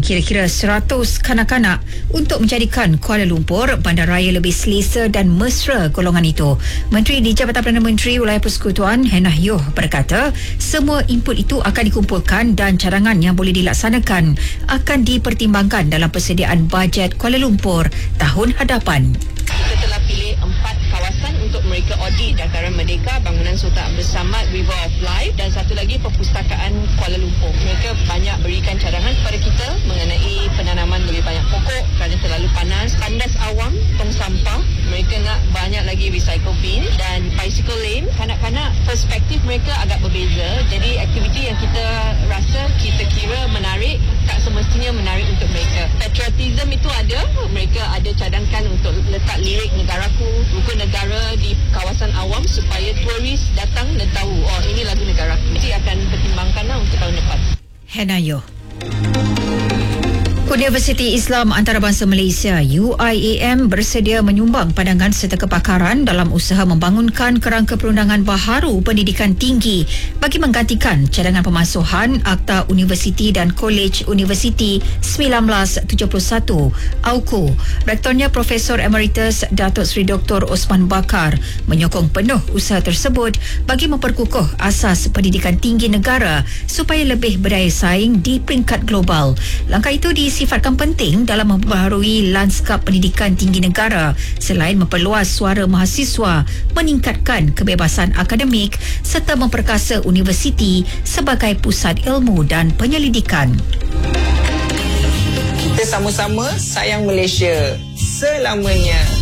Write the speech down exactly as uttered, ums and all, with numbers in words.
kira-kira seratus kanak-kanak untuk menjadikan Kuala Lumpur bandaraya lebih selesa dan mesra golongan itu. Menteri di Jabatan Perdana Menteri Wilayah Persekutuan Hannah Yeoh berkata, semua input itu akan dikumpulkan dan cadangan yang boleh dilaksanakan akan dipertimbangkan dalam persediaan bajet Kuala Lumpur tahun hadapan. Kita telah pilih empat kawasan untuk mereka audit: Dataran Merdeka, Bangunan Sultan Abdul Samad, River of Life dan satu lagi Perpustakaan Kuala Lumpur. Mereka banyak berikan cadangan kepada kita mengenai penanaman lebih banyak pokok kerana terlalu panas, kandas awam, tong sampah. Mereka nak banyak lagi recycle bin dan bicycle lane. Kanak-kanak perspektif mereka agak berbeza. Jadi aktiviti yang kita rasa kita kira menarik tak semestinya menarik untuk mereka. Patriotism itu ada, mereka ada cadangkan untuk letak lirik negaraku, buku negara di kawasan awam supaya turis datang dan tahu, oh ini lagu negaraku. Jadi akan pertimbangkanlah untuk tahun depan. Hannah Yeoh. Universiti Islam Antarabangsa Malaysia U I A M bersedia menyumbang pandangan serta kepakaran dalam usaha membangunkan kerangka perundangan baharu pendidikan tinggi bagi menggantikan cadangan pemasuhan Akta Universiti dan Kolej Universiti sembilan belas tujuh puluh satu A U K U. Rektornya Profesor Emeritus Datuk Seri Doktor Osman Bakar menyokong penuh usaha tersebut bagi memperkukuh asas pendidikan tinggi negara supaya lebih berdaya saing di peringkat global. Langkah itu di sifatkan penting dalam memperbaharui lanskap pendidikan tinggi negara selain memperluas suara mahasiswa, meningkatkan kebebasan akademik serta memperkasa universiti sebagai pusat ilmu dan penyelidikan. Kita sama-sama sayang Malaysia selamanya.